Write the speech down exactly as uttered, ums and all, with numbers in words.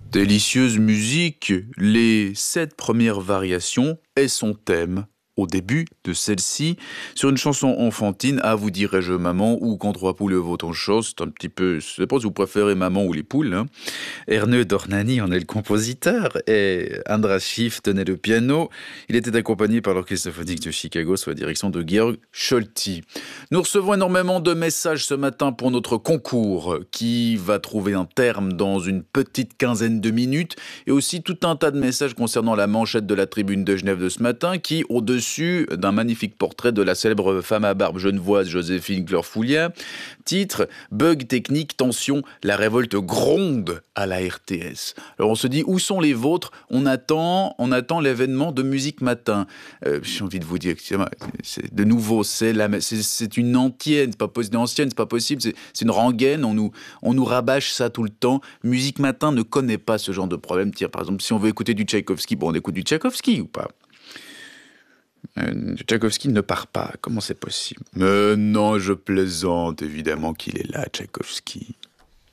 Délicieuse musique, les sept premières variations et son thème au début de celle-ci, sur une chanson enfantine, ah vous dirais-je maman, ou quand trois poules vaut ton chose, c'est un petit peu, je sais pas si vous préférez maman ou les poules, hein. Ernő Dornani en est le compositeur et András Schiff tenait le piano. Il était accompagné par l'Orchestre symphonique de Chicago sous la direction de Georg Scholti. Nous recevons énormément de messages ce matin pour notre concours qui va trouver un terme dans une petite quinzaine de minutes et aussi tout un tas de messages concernant la manchette de la tribune de Genève de ce matin qui, au-dessus d'un magnifique portrait de la célèbre femme à barbe genevoise Joséphine Clerfoulier, titre « Bug technique, tension, la révolte gronde à la R T S ». Alors on se dit, où sont les vôtres ? On attend, on attend l'événement de Musique Matin. Euh, j'ai envie de vous dire, c'est, de nouveau, c'est, la, c'est, c'est une antienne, c'est pas possible, ancienne, c'est pas possible, c'est, c'est une rengaine, on nous, on nous rabâche ça tout le temps. Musique Matin ne connaît pas ce genre de problème. Tiens, par exemple, si on veut écouter du Tchaïkovski, bon, on écoute du Tchaïkovski ou pas ? Euh, Tchaïkovski ne part pas, comment c'est possible ? Mais non, je plaisante, évidemment qu'il est là, Tchaïkovski.